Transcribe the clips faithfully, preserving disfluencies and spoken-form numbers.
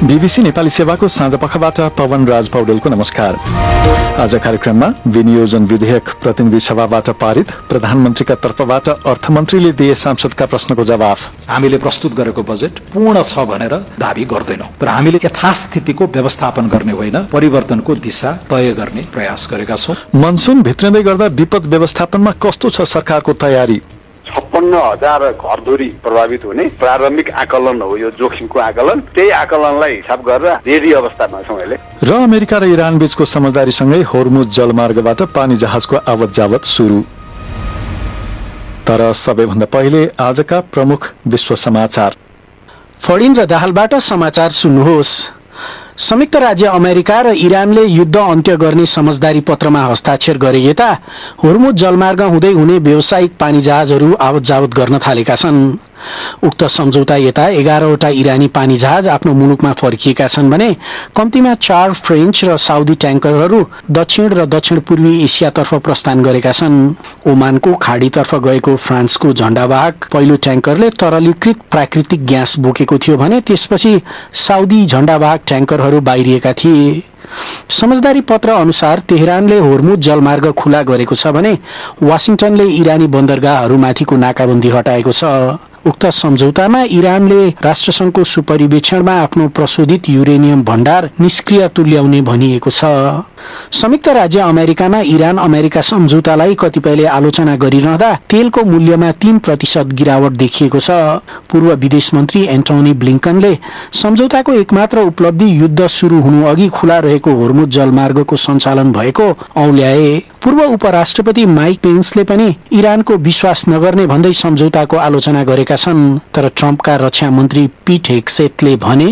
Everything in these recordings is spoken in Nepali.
बीबीसी नेपाली सेवाको साँझपखबाट पवन राज पौडेलको नमस्कार। आज कार्यक्रममा विनियोजन विधेयक प्रतिनिधि सभाबाट पारित, प्रधानमन्त्रीका तर्फबाट अर्थमन्त्रीले दिए सांसदका प्रश्नको जवाफ। हामीले प्रस्तुत गरेको बजेट पूर्ण छ भनेर दाबी गर्दैनौं, तर हामीले यथास्थितिको व्यवस्थापन गर्ने होइन, परिवर्तनको दिशा तय गर्ने प्रयास गरेका छौं। मनसुन भित्रँदै गर्दा विपद व्यवस्थापनमा कस्तो छ सरकारको तयारी? छप्पन्न हजार घरधुरी प्रभावित हुने प्रारम्भिक आकलन हो यो जोखिमको आकलन। त्यही आकलनलाई हिसाब गरेर रेडी अवस्थामा छौँ अहिले। र अमेरिका र इरान बीचको समझदारीसँगै होर्मुज जलमार्गबाट पानी जहाजको आवत जावत सुरु। तर सबैभन्दा पहिले आजका प्रमुख विश्व समाचार। फडिन र दाहालबाट समाचार सुन्नुहोस्। संयुक्त राज्य अमेरिका र इरानले युद्ध अन्त्य गर्ने समझदारी पत्रमा हस्ताक्षर गरे यता होर्मुज जलमार्ग हुँदै हुने व्यावसायिक पानी जहाजहरू आवत जावत गर्न थालेका छन्। उक्त सम्झौता यता एघारवटा इरानी पानी जहाज आफ्नो मुलुकमा फर्किएका छन् भने कम्तीमा चार फ्रेन्च र साउदी ट्याङ्करहरू दक्षिण र दक्षिण पूर्वी एसियातर्फ प्रस्थान गरेका छन्। ओमानको खाडीतर्फ गएको फ्रान्सको झण्डावाहक पहिलो ट्याङ्करले तरलीकृत प्राकृतिक ग्यास बोकेको थियो भने त्यसपछि साउदी झण्डावाहक ट्याङ्करहरू बाहिरिएका थिए। समझदारी पत्र अनुसार तेहरानले होर्मुज जलमार्ग खुला गरेको छ भने वाशिंटनले इरानी बन्दरगाहहरूमाथिको नाकाबन्दी हटाएको छ। उक्त सम्झौतामा इरानले राष्ट्रसङ्घको सुपरिवेक्षणमा आफ्नो प्रशोधित युरेनियम भण्डार निष्क्रिय तुल्याउने भनिएको छ। संयुक्त राज्य अमेरिकामा इरान अमेरिका सम्झौतालाई कतिपयले आलोचना गरिरहँदा तेलको मूल्यमा तीन प्रतिशत गिरावट देखिएको छ। पूर्व विदेश मन्त्री एन्टोनी ब्लिङ्कनले सम्झौताको एकमात्र उपलब्धि युद्ध सुरु हुनु अघि खुला रहेको होर्मुज जलमार्गको सञ्चालन भएको औल्याए। पूर्व उपराष्ट्रपति माइक पेन्सले पनि इरानको विश्वास नगर्ने भन्दै सम्झौताको आलोचना गरेका छन्। तर ट्रम्पका रक्षा मन्त्री पीट हेग्सेटले भने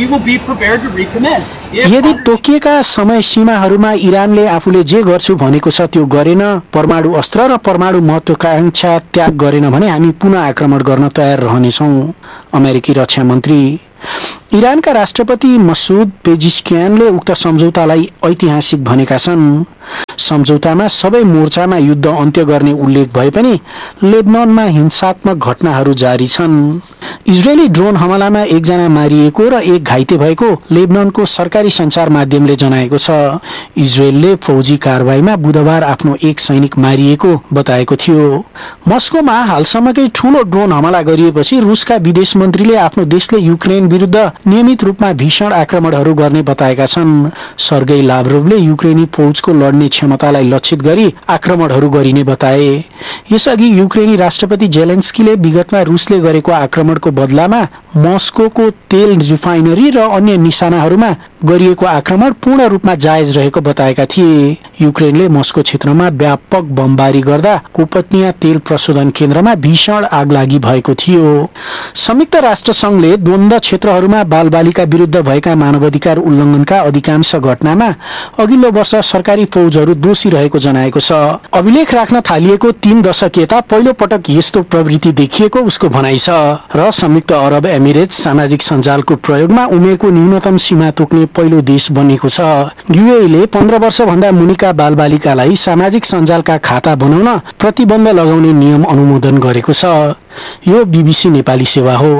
यदि तोकिएका समय सीमाहरूमा इरानले आफूले जे गर्छु भनेको छ त्यो गरेन, परमाणु अस्त्र र परमाणु महत्वाकांक्षा त्याग गरेन भने हामी पुनः आक्रमण गर्न तयार रहनेछौँ। अमेरिकी रक्षा मन्त्री इरानका राष्ट्रपति मसुद पेजिस्कियानले उक्त सम्झौतालाई ऐतिहासिक भनेका छन्। सम्झौतामा सबै मोर्चामा युद्ध अन्त्य गर्ने उल्लेख भए पनि लेबननमा हिंसात्मक घटनाहरू जारी छन्। इजरायली ड्रोन हमलामा एकजना मारिएको र एक घाइते भएको लेबननको सरकारी सञ्चार माध्यमले जनाएको छ। इजरायलले फौजी कारबाहीमा बुधबार आफ्नो एक सैनिक मारिएको बताएको थियो। मस्कोमा हालसम्मकै ठूलो ड्रोन हमला गरिएपछि रुसका विदेश मन्त्रीले आफ्नो देशले युक्रेन विरुद्ध नियमित रूपमा भीषण आक्रमणहरू गर्ने बताएका छन्। सर्गेई लाभ्रोभले युक्रेनी फौजको लड्ने क्षमतालाई लक्षित गरी आक्रमणहरू गरिने बताए। यसअघि युक्रेनी राष्ट्रपति जेलेन्स्कीले विगतमा रुसले गरेको आक्रमणको बदलामा मस्कोको तेल रिफाइनरी र अन्य निशानाहरूमा गरिएको आक्रमण पूर्ण रूपमा जायज रहेको बताएका थिए। युक्रेनले मस्को क्षेत्रमा व्यापक बमबारी गर्दा कुपत्निया तेल प्रशोधन केन्द्रमा भीषण आगलागी भएको थियो। संयुक्त राष्ट्र संघले द्वन्द्व क्षेत्रहरूमा बालबालिका विरुद्ध भएका मानवाधिकार उल्लङ्घनका अधिकांश घटनामा अघिल्लो वर्ष सरकारी फौजहरू दोषी रहेको जनाएको छ। अभिलेख राख्न थालिएको तीन दशक यता पहिलो पटक यस्तो प्रवृत्ति देखिएको उसको भनाइ छ। र संयुक्त अरब एमिरेट सामाजिक सञ्जालको प्रयोगमा उमेरको न्यूनतम सीमा तोक्ने पहिलो देश बनेको छ। युएईले पन्ध्र वर्षभन्दा मुनिका बालबालिकालाई सामाजिक सञ्जालका खाता बनाउन प्रतिबन्ध लगाउने नियम अनुमोदन गरेको छ। यो बीबीसी नेपाली सेवा हो।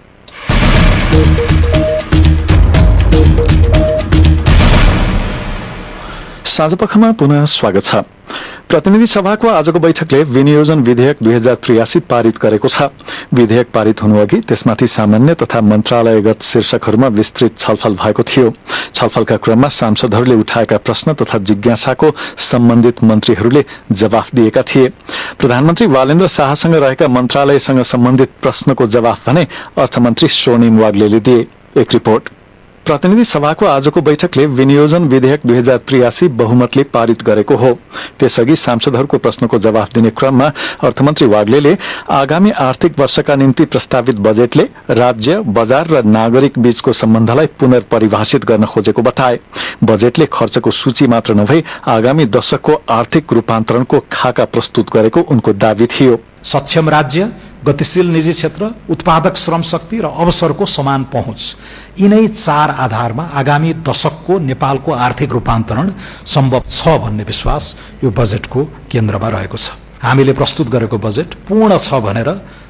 साँझपखमा पुनः स्वागत छ। प्रतिनिधि सभाको आजको बैठकले विनियोजन विधेयक दुई हजार त्रियासी पारित गरेको छ। विधेयक पारित हुनुअघि त्यसमाथि सामान्य तथा मन्त्रालयगत शीर्षकहरूमा विस्तृत छलफल भएको थियो। छलफलका क्रममा सांसदहरूले उठाएका प्रश्न तथा जिज्ञासाको सम्बन्धित मन्त्रीहरूले जवाफ दिएका थिए। प्रधानमन्त्री वालेन्द्र शाहसँग रहेका मन्त्रालयसँग सम्बन्धित प्रश्नको जवाफ भने अर्थमन्त्री स्वर्णिम वाग्लेले दिए। एक रिपोर्ट। प्रतिनिधि सभाको आजको बैठकले विनियोजन विधेयक दुई हजार त्रियासी बहुमतले पारित गरेको हो। त्यसअघि सांसदहरूको प्रश्नको जवाफ दिने क्रममा अर्थमन्त्री वाग्लेले आगामी आर्थिक वर्षका निम्ति प्रस्तावित बजेटले राज्य, बजार र नागरिक बीचको सम्बन्धलाई पुनर्परिभाषित गर्न खोजेको बताए। बजेटले खर्चको सूची मात्र नभई आगामी दशकको आर्थिक रूपान्तरणको खाका प्रस्तुत गरेको उनको दावी थियो। सक्षम राज्य, गतिशील निजी क्षेत्र, उत्पादक श्रम शक्ति र अवसरको समान पहुँच, यिनै चार आधारमा आगामी दशकको नेपालको आर्थिक रूपान्तरण सम्भव छ भन्ने विश्वास यो बजेटको केन्द्रमा रहेको छ। हामीले प्रस्तुत गरेको बजेट पूर्ण छ भनेर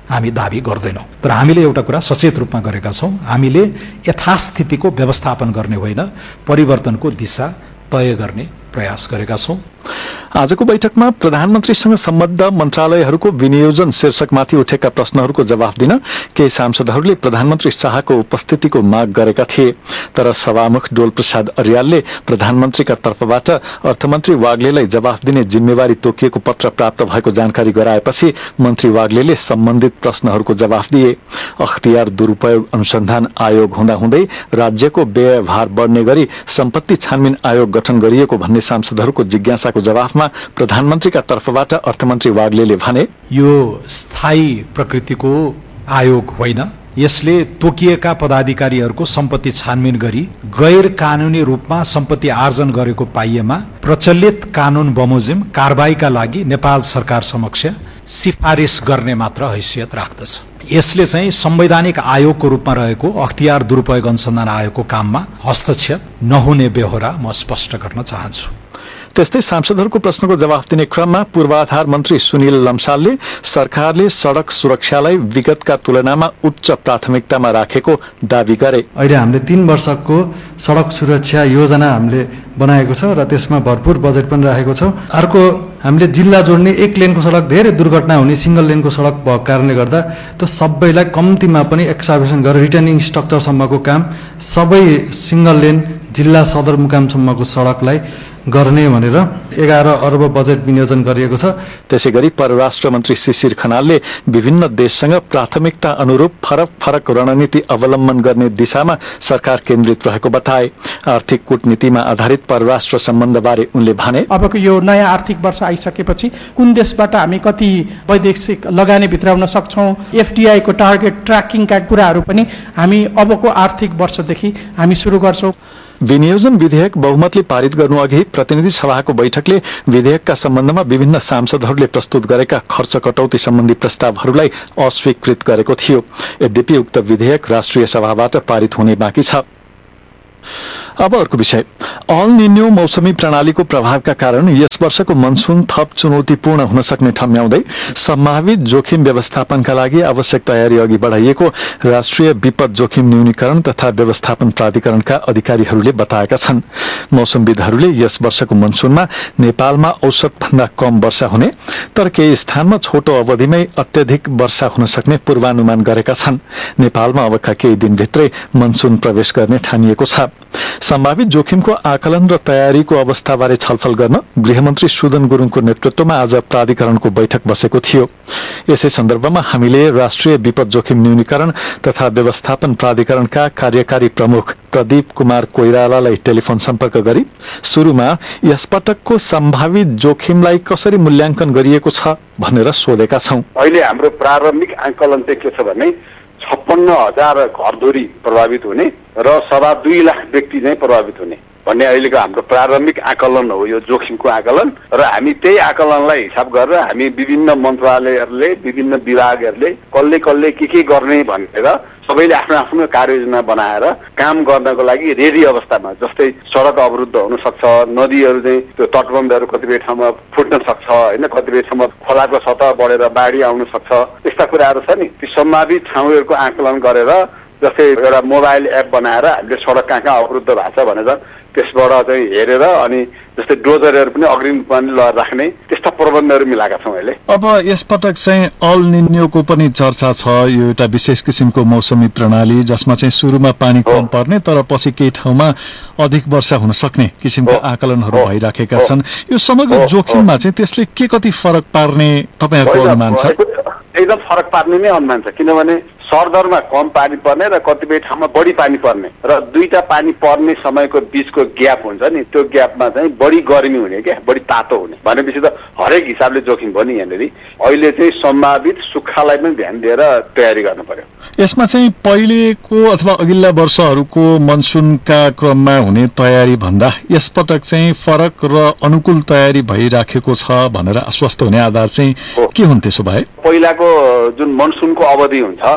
हामी दाबी गर्दैनौँ। तर हामीले एउटा कुरा सचेत रूपमा गरेका छौँ, हामीले यथास्थितिको व्यवस्थापन गर्ने होइन, परिवर्तनको दिशा तय गर्ने प्रयास गरेका छौँ। आजको बैठकमा प्रधानमन्त्रीसँग सम्बद्ध मन्त्रालयहरूको विनियोजन शीर्षकमाथि उठेका प्रश्नहरूको जवाफ दिन केही सांसदहरूले प्रधानमन्त्री शाहको उपस्थितिको माग गरेका थिए, तर सभामुख डोल प्रसाद अर्यालले प्रधानमन्त्रीका तर्फबाट अर्थमन्त्री वाग्लेलाई जवाफ दिने जिम्मेवारी तोकिएको पत्र प्राप्त भएको जानकारी गराएपछि मन्त्री वाग्लेले सम्बन्धित प्रश्नहरूको जवाफ दिए। अख्तियार दुरूपयोग अनुसन्धान आयोग हुँदाहुँदै राज्यको व्ययभार बढ्ने गरी सम्पत्ति छानबिन आयोग गठन गरिएको भन्ने सांसदहरूको जिज्ञासाको जवाफमा प्रधानमन्त्रीका तर्फबाट अर्थमन्त्री वाग्लेले भने, यो स्थायी प्रकृतिको आयोग होइन, यसले तोकिएका पदाधिकारीहरूको सम्पत्ति छानबिन गरी गैर कानूनी रूपमा सम्पत्ति आर्जन गरेको पाइएमा प्रचलित कानून बमोजिम कारबाहीका लागि नेपाल सरकार समक्ष सिफारिस गर्ने मात्र हैसियत राख्दछ। यसले चाहिँ संवैधानिक आयोगको रूपमा रहेको अख्तियार दुरूपयोग अनुसन्धान आयोगको काममा हस्तक्षेप नहुने बेहोरा म स्पष्ट गर्न चाहन्छु। त्यस्तै सांसदहरूको प्रश्नको जवाफ दिने क्रममा पूर्वाधार मन्त्री सुनिल लम्सालले सरकारले सड़क सुरक्षालाई विगतका तुलनामा उच्च प्राथमिकतामा राखेको दावी गरे। अहिले हामीले तीन वर्षको सड़क सुरक्षा योजना हामीले बनाएको छ र त्यसमा भरपूर बजेट पनि राखेको छौँ। अर्को, हामीले जिल्ला जोड्ने एक लेनको सडक धेरै दुर्घटना हुने सिंगल लेनको सडक भएको कारणले गर्दा त्यो सबैलाई कम्तीमा पनि एक्साभेसन गरेर रिटर्निङ स्ट्रक्चरसम्मको काम सबै सिंगल लेन जिल्ला सदरमुकामसम्मको सडकलाई गर्ने भनेर एघार अर्ब बजेट विनियोजन गरिएको छ। त्यसै गरी परराष्ट्र मन्त्री शिशिर खनालले विभिन्न देशसँग प्राथमिकता अनुरूप फरक फरक रणनीति अवलम्बन गर्ने दिशामा सरकार केन्द्रित रहेको बताए। आर्थिक कूटनीतिमा आधारित परराष्ट्र सम्बन्धबारे उनले भने, अबको यो नयाँ आर्थिक वर्ष आइसकेपछि कुन देशबाट हामी कति वैदेशिक लगानी भित्राउन सक्छौँ, एफडीआई को टार्गेट ट्र्याकिङका कुराहरू पनि हामी अबको आर्थिक वर्षदेखि हामी सुरु गर्छौँ। विनियोजन विधेयक बहुमतले पारित गर्नुअघि प्रतिनिधि सभाको बैठकले विधेयकका सम्बन्धमा विभिन्न सांसदहरूले प्रस्तुत गरेका खर्च कटौती सम्बन्धी प्रस्तावहरूलाई अस्वीकृत गरेको थियो। यद्यपि उक्त विधेयक राष्ट्रिय सभाबाट पारित हुने बाँकी छ। अब अर्को विषय, अल निन्यो मौसमी प्रणालीको प्रभावका कारण यस वर्षको मनसुन थप चुनौतीपूर्ण हुन सक्ने ठम्ब्याउँदै सम्भावित जोखिम व्यवस्थापनका लागि आवश्यक तयारी अघि बढाइएको राष्ट्रिय विपद जोखिम न्यूनीकरण तथा व्यवस्थापन प्राधिकरणका अधिकारीहरूले बताएका छन्। मौसमविदहरूले यस वर्षको मनसुनमा नेपालमा औसतभन्दा कम वर्षा हुने तर केही स्थानमा छोटो अवधिमै अत्यधिक वर्षा हुन सक्ने पूर्वानुमान गरेका छन्। नेपालमा अबका केही दिनभित्रै मनसुन प्रवेश गर्ने ठानिएको छ। सम्भावित जोखिमको आकलन र तयारीको अवस्थाबारे छलफल गर्न गृहमन्त्री सुदन गुरुङको नेतृत्वमा आज प्राधिकरणको बैठक बसेको थियो। यसै सन्दर्भमा हामीले राष्ट्रिय विपद जोखिम न्यूनीकरण तथा व्यवस्थापन प्राधिकरणका कार्यकारी प्रमुख प्रदीप कुमार कोइरालालाई टेलिफोन सम्पर्क गरी सुरुमा यसपटकको सम्भावित जोखिमलाई कसरी मूल्याङ्कन गरिएको छ भनेर सोधेका छौं। अहिले हाम्रो प्रारम्भिक आकलन चाहिँ के छ भने छप्पन्न हजार घरधुरी प्रभावित हुने र सवा दुई लाख व्यक्ति चाहिँ प्रभावित हुने भन्ने अहिलेको हाम्रो प्रारम्भिक आकलन हो यो जोखिमको आकलन। र हामी त्यही आकलनलाई हिसाब गरेर हामी विभिन्न मन्त्रालयहरूले विभिन्न विभागहरूले कसले कसले के के गर्ने भनेर सबैले आफ्नो आफ्नो कार्ययोजना बनाएर काम गर्नको लागि रेडी अवस्थामा, जस्तै सडक अवरुद्ध हुन सक्छ, नदीहरू चाहिँ त्यो तटबन्धहरू कतिपय ठाउँमा फुट्न सक्छ होइन, कतिपय ठाउँमा खोलाको सतह बढेर बाढी आउन सक्छ, यस्ता कुराहरू छ नि। ती सम्भावित ठाउँहरूको आकलन गरेर जस्तै एउटा मोबाइल एप बनाएर हामीले सडक कहाँ कहाँ अवरुद्ध भएको छ भनेर त्यसबाट चाहिँ हेरेर अनि जस्तै डोजरहरू पनि अग्रिम पनि राख्ने त्यस्ता प्रबन्धहरू मिलाएका छौँ अहिले। अब यसपटक चाहिँ अल निन्योको पनि चर्चा छ। यो एउटा विशेष किसिमको मौसमी प्रणाली जसमा चाहिँ सुरुमा पानी कम पर्ने तर पछि केही ठाउँमा अधिक वर्षा हुन सक्ने किसिमका आकलनहरू भइराखेका छन्। यो समग्र जोखिममा चाहिँ त्यसले के कति फरक पार्ने तपाईँहरूको अनुमान छ? एकदम फरक पार्ने नै अनुमान छ, किनभने सरदरमा कम पानी पर्ने र कतिपय ठाउँमा बढी पानी पर्ने र दुईटा पानी पर्ने समयको बीचको ग्याप हुन्छ नि, त्यो ग्यापमा चाहिँ बढी गर्मी हुने क्या, बढी तातो हुने भनेपछि त हरेक हिसाबले जोखिम भयो नि। यहाँनिर अहिले चाहिँ सम्भावित सुक्खालाई पनि ध्यान दिएर तयारी गर्नु पर्यो। यसमा चाहिँ पहिलेको अथवा अघिल्ला वर्षहरूको मनसुनका क्रममा हुने तयारी भन्दा यसपटक चाहिँ फरक र अनुकूल तयारी भइराखेको छ भनेर आश्वस्त हुने आधार चाहिँ के हुन् त्यसो भए? पहिलाको जुन मनसुनको अवधि हुन्छ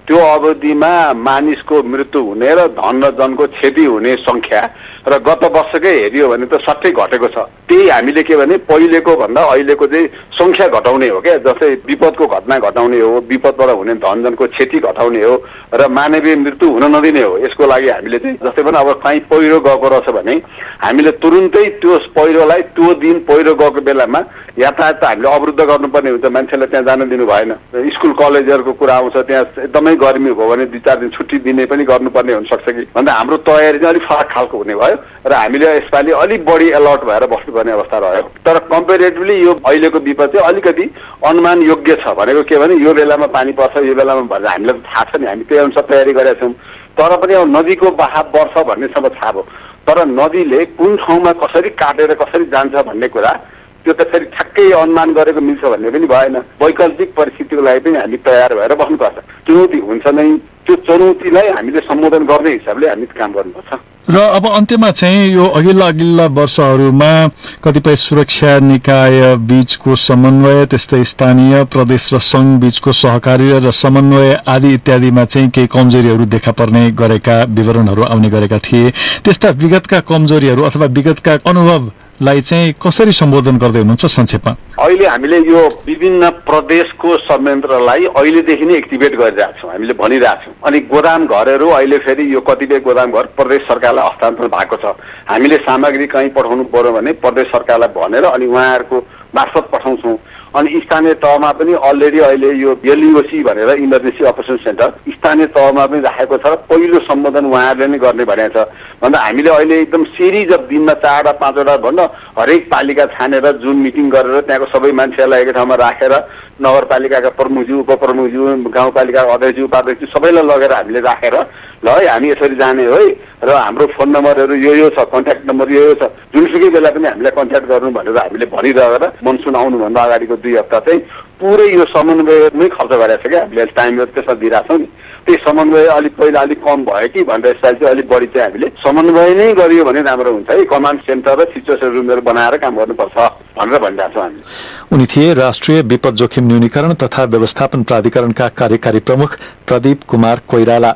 त्यो अवधिमा मानिसको मृत्यु हुने र धन र जनको क्षति हुने संख्या र गत वर्षकै हेरियो भने त सट्टै घटेको छ। त्यही हामीले के भने पहिलेको भन्दा अहिलेको चाहिँ संख्या घटाउने हो क्या, जस्तै विपदको घटना घटाउने हो, विपदबाट हुने धन जनको क्षति घटाउने हो र मानवीय मृत्यु हुन नदिने हो। यसको लागि हामीले चाहिँ जस्तै पनि अब कहीँ पहिरो गएको रहेछ भने हामीले तुरुन्तै त्यो पहिरोलाई त्यो दिन पहिरो गएको बेलामा यातायात हामीले अवरुद्ध गर्नुपर्ने हुन्छ, मान्छेलाई त्यहाँ जान दिनु भएन। स्कुल कलेजहरूको कुरा आउँछ, त्यहाँ एकदमै गर्मी भयो भने दुई चार दिन छुट्टी दिने पनि गर्नुपर्ने हुनसक्छ कि भन्दा हाम्रो तयारी चाहिँ अलिक फरक खालको हुने भयो र हामीले यसपालि अलिक बढी अलर्ट भएर बस्नुपर्ने अवस्था रह्यो। तर कम्पेरेटिभली यो अहिलेको विपद चाहिँ अलिकति अनुमान योग्य छ। भनेको के भने यो बेलामा पानी पर्छ, यो बेलामा भनेर हामीलाई थाहा छ नि, हामी त्यही अनुसार तयारी गरेका छौँ। तर पनि अब नदीको बहाव बढ्छ भन्नेसम्म थाहा भयो, तर नदीले कुन ठाउँमा कसरी काटेर कसरी जान्छ भन्ने कुरा त्यो त फेरि ठ्याक्कै अनुमान गरेको मिल्छ भन्ने पनि भएन। वैकल्पिक परिस्थितिको लागि पनि हामी तयार भएर बस्नुपर्छ। चुनौती हुन्छ नै, त्यो चुनौतीलाई हामीले सम्बोधन गर्ने हिसाबले हामी काम गर्नुपर्छ। र अब अन्त्यमा चाहिँ यो अघिल्ला अघिल्ला वर्षहरूमा कतिपय सुरक्षा निकाय बीचको समन्वय, त्यस्तै स्थानीय प्रदेश र सङ्घ बीचको सहकार्य र समन्वय आदि इत्यादिमा चाहिँ केही कमजोरीहरू देखा पर्ने गरेका विवरणहरू आउने गरेका थिए। त्यस्ता विगतका कमजोरीहरू अथवा विगतका अनुभवलाई चाहिँ कसरी सम्बोधन गर्दै हुनुहुन्छ संक्षेपमा? अहिले हामीले यो विभिन्न प्रदेशको संयन्त्रलाई अहिलेदेखि नै एक्टिभेट गरिरहेको छौँ, हामीले भनिरहेको छौँ। अनि गोदाम घरहरू अहिले फेरि यो कतिपय गोदाम घर प्रदेश सरकारलाई हस्तान्तरण भएको छ। हामीले सामग्री कहीँ पठाउनु पर्यो भने प्रदेश सरकारलाई भनेर अनि उहाँहरूको मार्फत पठाउँछौँ। अनि स्थानीय तहमा पनि अलरेडी अहिले यो एलइओसी भनेर इमर्जेन्सी अपरेसन सेन्टर स्थानीय तहमा पनि राखेको छ र पहिलो सम्बोधन उहाँहरूले नै गर्ने भनेको छ। भन्दा हामीले अहिले एकदम सिरिज अफ दिनमा चारवटा पाँचवटा भन्न हरेक पालिका छानेर जुन मिटिङ गरेर त्यहाँको सबै मान्छेहरूलाई एकै ठाउँमा राखेर नगरपालिकाका प्रमुखज्यू उपप्रमुखज्यू गाउँपालिकाका अध्यक्ष उपाध्यक्ष सबैलाई लगेर हामीले राखेर ल है हामी यसरी जाने हो है र हाम्रो फोन नम्बरहरू यो यो छ, कन्ट्याक्ट नम्बर यो यो छ, जुनसुकै बेला पनि हामीलाई कन्ट्याक्ट गर्नु भनेर हामीले भनिरहेर मनसुन आउनुभन्दा अगाडिको दुई हप्ता चाहिँ पुरै यो समन्वयमै खर्च गरेको छ क्या हामीले टाइम त्यसमा दिइरहेको छौँ नि। त्यही समन्वय अलिक पहिला अलिक कम भयो कि भनेर यसपालि चाहिँ अलिक बढी चाहिँ हामीले समन्वय नै गरियो भने राम्रो हुन्छ है। कमान्ड सेन्टर र सिचुएसन रुमहरू बनाएर काम गर्नुपर्छ भनेर भनिरहेको छौँ हामीले। उनी थिए राष्ट्रिय विपद जोखिम न्यूनीकरण तथा व्यवस्थापन प्राधिकरणका कार्यकारी प्रमुख प्रदीप कुमार कोइराला।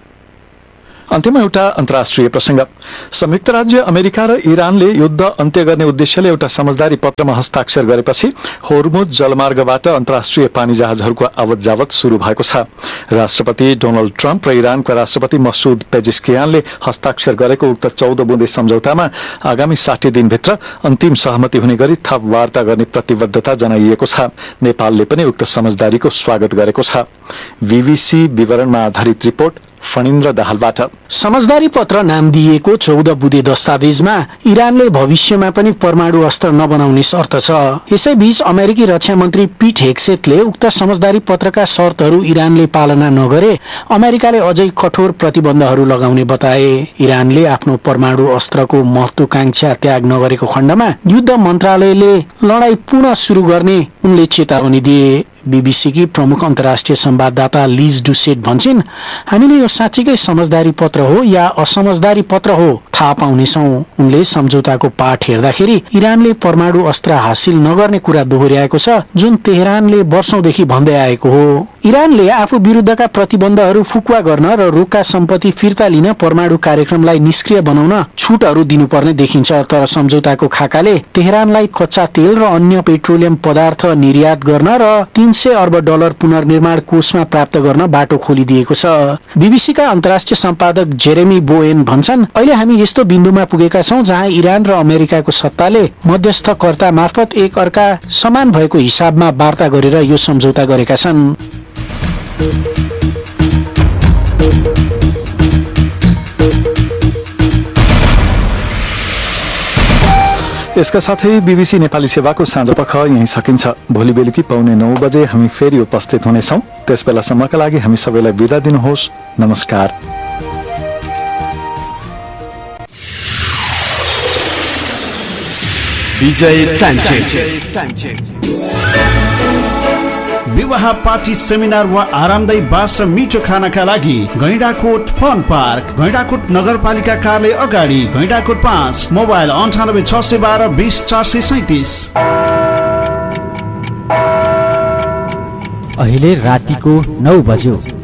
अन्त्यमा एउटा अन्तर्राष्ट्रिय प्रसंग। संयुक्त राज्य अमेरिका र इरानले युद्ध अन्त्य गर्ने उद्देश्यले एउटा समझदारी पत्रमा हस्ताक्षर गरेपछि होर्मुज जलमार्गबाट अन्तर्राष्ट्रिय पानी जहाजहरूको आवत जावत शुरू भएको छ। राष्ट्रपति डोनाल्ड ट्रम्प र इरानको राष्ट्रपति मसूद पेजिस्कियानले हस्ताक्षर गरेको उक्त चौध बुँदे सम्झौतामा आगामी साठी दिनभित्र अन्तिम सहमति हुने गरी थप वार्ता गर्ने प्रतिबद्धता जनाइएको छ। नेपालले पनि उक्त समझदारीको स्वागत गरेको छ। बीबीसी विवरणमा आधारित रिपोर्ट फणिन्द्र दाहालबाट। समझदारी पत्र नाम दिएको चौध बुँदे दस्तावेजमा इरानले भविष्यमा पनि परमाणु अस्त्र नबनाउने शर्त छ। यसैबीच अमेरिकी रक्षा मन्त्री पीट हेग्सेटले उक्त समझदारी पत्रका शर्तहरू इरानले पालना नगरे अमेरिकाले अझै कठोर प्रतिबन्धहरू लगाउने बताए। इरानले आफ्नो परमाणु अस्त्रको महत्वाकांक्षा त्याग नगरेको खण्डमा युद्ध मन्त्रालयले लडाईँ पुनः सुरु गर्ने उनले चेतावनी दिए। बीबीसी की प्रमुख अन्तर्राष्ट्रिय संवाददाता लिज डुसेट भन्छन्, हामीले यो साँच्चीकै समझदारी पत्र हो या असमझदारी पत्र हो थाहा पाउनेछौँ। उनले सम्झौताको पाठ हेर्दाखेरि इरानले परमाणु अस्त्र हासिल नगर्ने कुरा दोहोर्याएको छ, जुन तेहरानले वर्षौंदेखि भन्दै आएको हो। इरानले आफू विरुद्धका प्रतिबन्धहरू फुकुवा गर्न र रोक्का सम्पत्ति फिर्ता लिन परमाणु कार्यक्रमलाई निष्क्रिय बनाउन छुटहरू दिनुपर्ने देखिन्छ। तर सम्झौताको खाकाले तेहरानलाई कच्चा तेल र अन्य पेट्रोलियम पदार्थ निर्यात गर्न र तीन सय अर्ब डलर पुनर्निर्माण कोषमा प्राप्त गर्न बाटो खोलिदिएको छ। बीबीसीका अन्तर्राष्ट्रिय सम्पादक जेरेमी बोएन भन्छन्, अहिले हामी यस्तो बिन्दुमा पुगेका छौं जहाँ इरान र अमेरिकाको सत्ताले मध्यस्थकर्ता मार्फत एक अर्का समान भएको हिसाबमा वार्ता गरेर यो सम्झौता गरेका छन्। यसका साथै बीबीसी नेपाली सेवाको साँझपख यही सकिन्छ। भोलि बेलुकी पाउने नौ बजे हामी फेरि उपस्थित हुनेछौँ। त्यस बेलासम्मका लागि हामी सबैलाई बिदा दिनुहोस्। नमस्कार। विजय टान्चे विवाह पार्टी सेमिनार वा आरामदायी बास र मिठो खानाका लागि गैंडाकोट फन पार्क, गैंडाकोट नगरपालिका कार्यालय अगाडि, गैंडाकोट पाँच, मोबाइल अन्ठानब्बे छ सय बाह्र बीस चार सय सैतिस। अहिले रातिको नौ बज्यो।